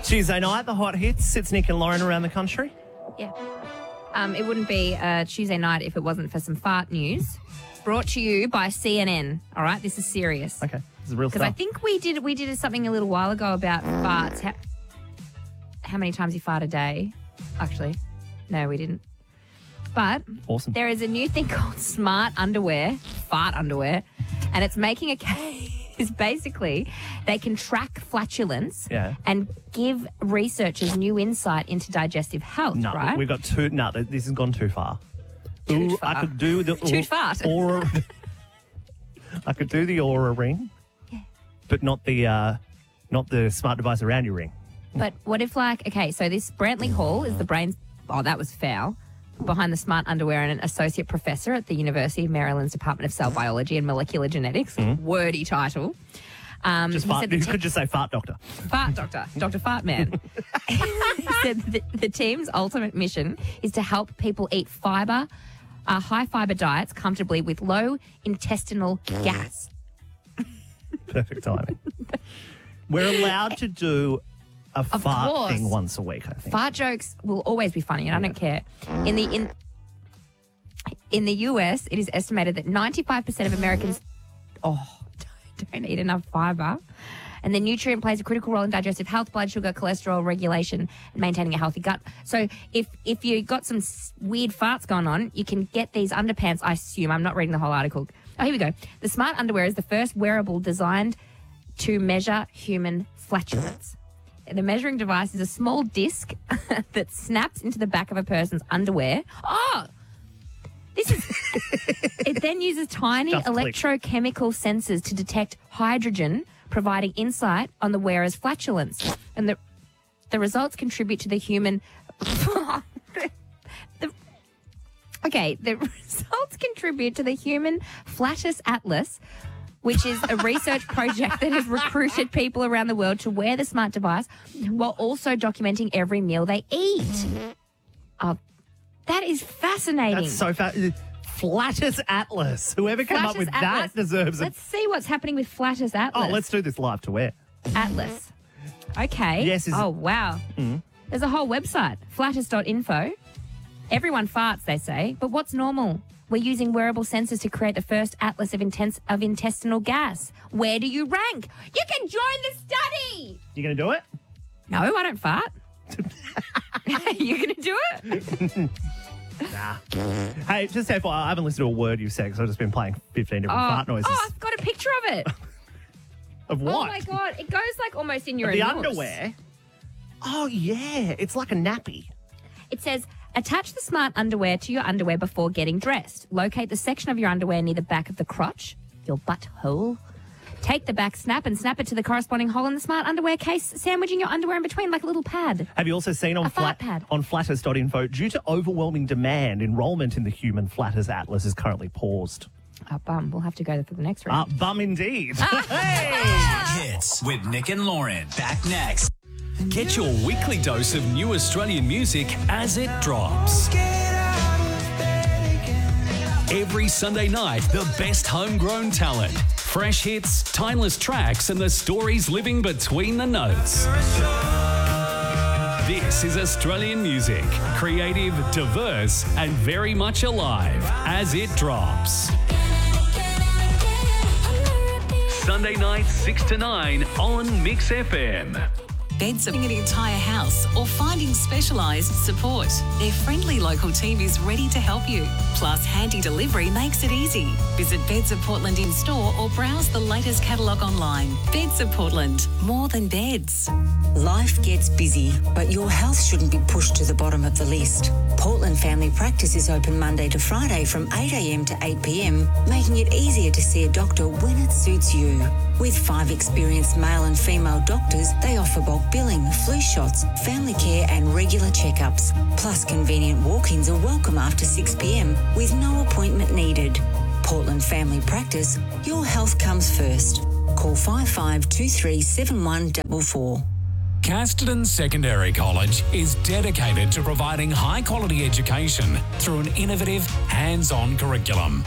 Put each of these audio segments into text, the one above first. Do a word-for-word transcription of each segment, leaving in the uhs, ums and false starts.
Tuesday night, the hot hits. It's Nick and Lauren around the country. Yeah. Um, it wouldn't be a Tuesday night if it wasn't for some fart news. Brought to you by C N N. All right, this is serious. Okay, this is real stuff. Because I think we did we did something a little while ago about farts. How, how many times you fart a day? Actually, no, we didn't. But awesome. There is a new thing called smart underwear, fart underwear, and it's making a case. Basically, they can track flatulence yeah. and give researchers new insight into digestive health, no, right? we've got two. No, this has gone too far. Too Ooh, far. I could do the Too fart. Aura. I could do the Aura ring, yeah. but not the uh, not the smart device around your ring. But what if, like, okay, so this Brantley Hall is the brains. Oh, that was foul. Behind the smart underwear and an associate professor at the University of Maryland's Department of Cell Biology and Molecular Genetics. Mm-hmm. Wordy title. Um, just he fart. said the You te- could just say fart doctor. Fart doctor, Doctor Fart Man. He said the, the team's ultimate mission is to help people eat fibre, uh, high fibre diets comfortably with low intestinal gas. Perfect timing. We're allowed to do a Of fart course. thing once a week, I think. Fart jokes will always be funny, and I don't care. In the in in the U S, it is estimated that ninety-five percent of Americans oh don't, don't eat enough fibre, and the nutrient plays a critical role in digestive health, blood sugar, cholesterol regulation, and maintaining a healthy gut. So if if you got some s- weird farts going on, you can get these underpants. I assume I'm not reading the whole article. Oh, here we go. The smart underwear is the first wearable designed to measure human flatulence. The measuring device is a small disc that snaps into the back of a person's underwear. Oh, this is. It then uses tiny Just click. electrochemical sensors to detect hydrogen, providing insight on the wearer's flatulence. And the the results contribute to the human. the, okay, the results contribute to the Human Flatus Atlas, which is a research project that has recruited people around the world to wear the smart device while also documenting every meal they eat. Oh, that is fascinating. That's so fast. Flatus Atlas. Whoever came up Flatus with Atlas. that deserves a... Let's see what's happening with Flatus Atlas. Oh, let's do this live to air. Atlas. Okay. Yes, is- Oh, wow. Mm. There's a whole website, flatus dot info. Everyone farts, they say, but what's normal? We're using wearable sensors to create the first atlas of intense of intestinal gas. Where do you rank? You can join the study. You going to do it? No, I don't fart. You going to do it? Nah. Hey, just F Y I, I haven't listened to a word you've said because I've just been playing fifteen different Oh, fart noises. oh, I've got a picture of it. Of what? Oh, my God. It goes like almost in your The enormous. underwear? Oh, yeah. It's like a nappy. It says, attach the smart underwear to your underwear before getting dressed. Locate the section of your underwear near the back of the crotch, your butthole. Take the back snap and snap it to the corresponding hole in the smart underwear case, sandwiching your underwear in between like a little pad. Have you also seen on A fart flat pad. on flatus dot info, due to overwhelming demand, enrolment in the Human Flatus Atlas is currently paused. Oh, bum. We'll have to go for the next round. Uh, bum indeed. Hits with Nick and Lauren. Back next. Get your weekly dose of new Australian music as it drops. Every Sunday night, the best homegrown talent, fresh hits, timeless tracks, and the stories living between the notes. This is Australian music, creative, diverse, and very much alive as it drops. Sunday night, six to nine on Mix F M. Beds of an entire house or finding specialised support. Their friendly local team is ready to help you. Plus, handy delivery makes it easy. Visit Beds of Portland in store or browse the latest catalogue online. Beds of Portland, more than beds. Life gets busy, but your health shouldn't be pushed to the bottom of the list. Portland Family Practice is open Monday to Friday from eight a m to eight p m, making it easier to see a doctor when it suits you. With five experienced male and female doctors, they offer bulk billing, flu shots, family care and regular checkups. Plus, convenient walk-ins are welcome after six p m with no appointment needed. Portland Family Practice, your health comes first. Call five five two three seven one four four. Casterton Secondary College is dedicated to providing high-quality education through an innovative, hands-on curriculum.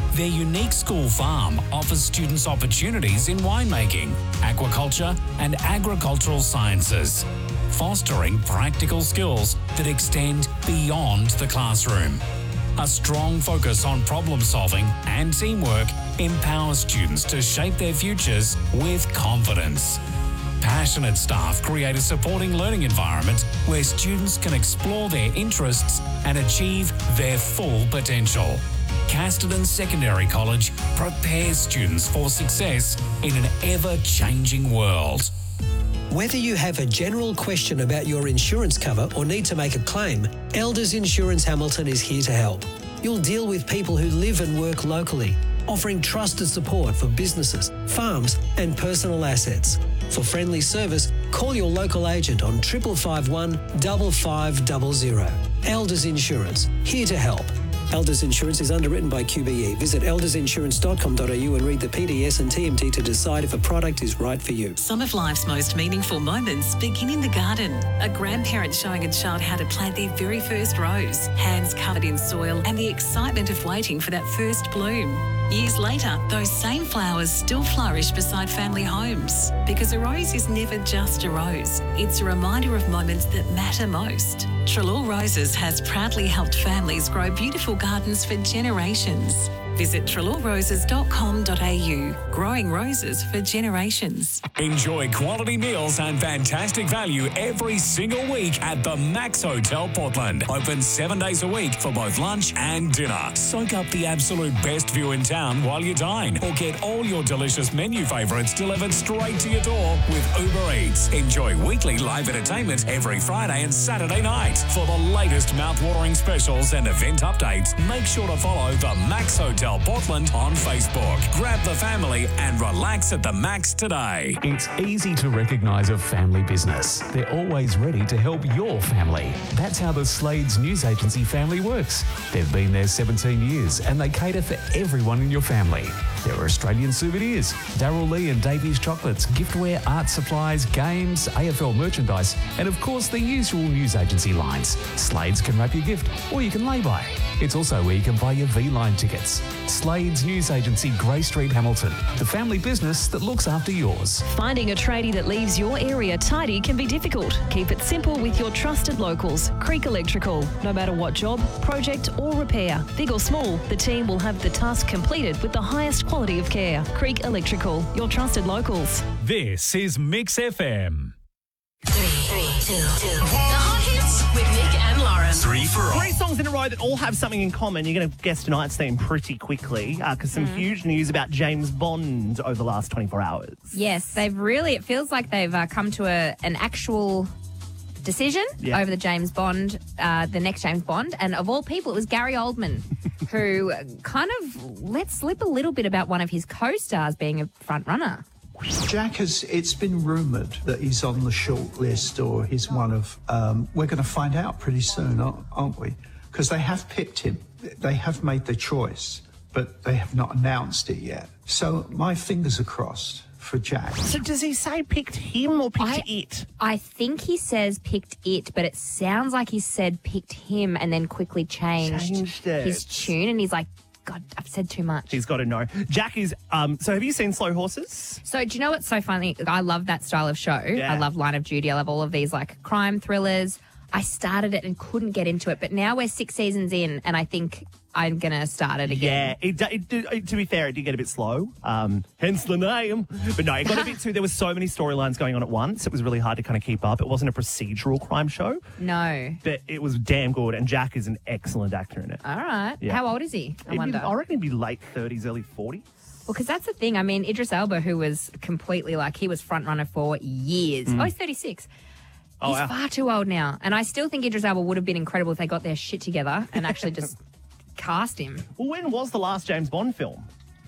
Their unique school farm offers students opportunities in winemaking, aquaculture, and agricultural sciences, fostering practical skills that extend beyond the classroom. A strong focus on problem solving and teamwork empowers students to shape their futures with confidence. Passionate staff create a supporting learning environment where students can explore their interests and achieve their full potential. Casterton Secondary College prepares students for success in an ever-changing world. Whether you have a general question about your insurance cover or need to make a claim, Elders Insurance Hamilton is here to help. You'll deal with people who live and work locally, offering trusted support for businesses, farms and personal assets. For friendly service, call your local agent on triple five one five five double zero. Elders Insurance, here to help. Elders Insurance is underwritten by Q B E. Visit elders insurance dot com dot a u and read the P D S and T M T to decide if a product is right for you. Some of life's most meaningful moments begin in the garden. A grandparent showing a child how to plant their very first rose, hands covered in soil, and the excitement of waiting for that first bloom. Years later, those same flowers still flourish beside family homes, because a rose is never just a rose. It's a reminder of moments that matter most. Trelaw Roses has proudly helped families grow beautiful gardens for generations. Visit trelaw roses dot com dot a u. Growing roses for generations. Enjoy quality meals and fantastic value every single week at the Max Hotel Portland. Open seven days a week for both lunch and dinner. Soak up the absolute best view in town while you dine, or get all your delicious menu favourites delivered straight to your door with Uber Eats. Enjoy weekly live entertainment every Friday and Saturday night. For the latest mouth-watering specials and event updates, make sure to follow the Max Hotel Portland on Facebook. Grab the family and relax at the Max today. It's easy to recognise a family business. They're always ready to help your family. That's how the Slades News Agency family works. They've been there seventeen years and they cater for everyone in your family. There are Australian souvenirs, Darryl Lee and Davies chocolates, giftware, art supplies, games, A F L merchandise, and of course the usual news agency lines. Slades can wrap your gift or you can lay-by. It's also where you can buy your V-Line tickets. Slades News Agency, Grey Street, Hamilton. The family business that looks after yours. Finding a tradie that leaves your area tidy can be difficult. Keep it simple with your trusted locals, Creek Electrical. No matter what job, project or repair, big or small, the team will have the task completed with the highest quality of care. Creek Electrical, your trusted locals. This is Mix F M. Three, three, two, two. The hot hits with Nick and Lauren. Three for all. Three songs in a row that all have something in common. You're going to guess tonight's theme pretty quickly because some huge news about James Bond over the last twenty-four hours. Yes, they've really, it feels like they've uh, come to a, an actual decision Yeah. over the James Bond, uh, the next James Bond. And of all people, it was Gary Oldman who kind of let slip a little bit about one of his co-stars being a front runner. Jack has, it's been rumoured that he's on the short list or he's one of, um, we're going to find out pretty soon, aren't, aren't we? Because they have picked him. They have made the choice, but they have not announced it yet. So my fingers are crossed for Jack. So does he say picked him or picked I- it? I think he says picked it, but it sounds like he said picked him and then quickly changed, Changed it. his tune. And he's like, God, I've said too much. He's got to know. Jack is, um, so have you seen Slow Horses? So do you know what's so funny? I love that style of show. Yeah. I love Line of Duty. I love all of these like crime thrillers. I started it and couldn't get into it, but now we're six seasons in and I think I'm going to start it again. Yeah, it, d- it, d- it, to be fair, it did get a bit slow, um, hence the name. But no, it got a bit too, there were so many storylines going on at once. It was really hard to kind of keep up. It wasn't a procedural crime show, No. but it was damn good. And Jack is an excellent actor in it. All right. Yeah. How old is he? I He'd be- wonder. I reckon he'd be late thirties, early forties. Well, because that's the thing. I mean, Idris Elba, who was completely like, he was front runner for years. Oh, he's thirty-six. Oh, He's wow. far too old now. And I still think Idris Elba would have been incredible if they got their shit together and actually just cast him. Well, when was the last James Bond film?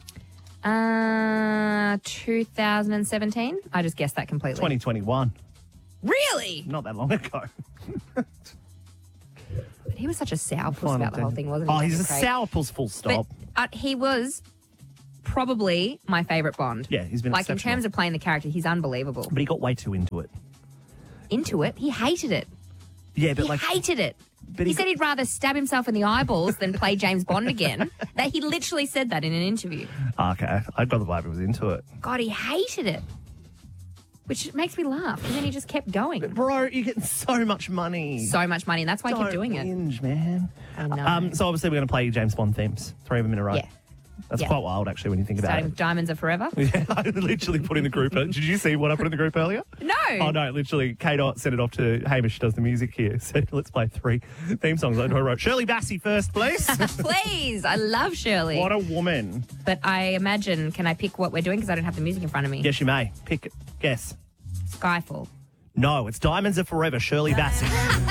Uh, two thousand seventeen? I just guessed that completely. twenty twenty-one. Really? Not that long ago. But he was such a sourpuss Fine, about the whole then. thing, wasn't he? Oh, he's a Daniel Craig? sourpuss, full stop. But uh, he was probably my favourite Bond. Yeah, he's been Like, in exceptional. terms of playing the character, he's unbelievable. But he got way too into it. Into it, he hated it. Yeah, but he like... hated it. But he, he said he'd rather stab himself in the eyeballs than play James Bond again. That he literally said that in an interview. Okay, I got the vibe he was into it. God, he hated it. Which makes me laugh. And then he just kept going. But bro, you're getting so much money. So much money, and that's why I Don't kept doing whinge, it. man. I know. Um, so obviously we're going to play James Bond themes, three of them in a row. Yeah. That's Yeah. quite wild, actually, when you think Starting about with Diamonds Are Forever. it. Yeah, I literally put in the group. Did you see what I put in the group earlier? No. Oh, no, literally, K-Dot sent it off to Hamish, does the music here. So let's play three theme songs. I wrote Shirley Bassey first, please. Please. I love Shirley. What a woman. But I imagine, can I pick what we're doing? Because I don't have the music in front of me. Yes, you may. Pick it. Guess. Skyfall. No, it's Diamonds Are Forever, Shirley Bassey.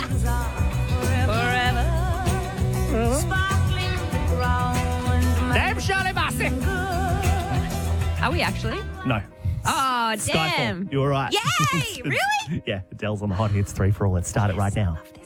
Damn, Shirley Bassey. Are we actually? No. Oh, damn. Skyfall. You're right. Yay! Really? Yeah, Adele's on the hot hits, three for all. Let's start it right now.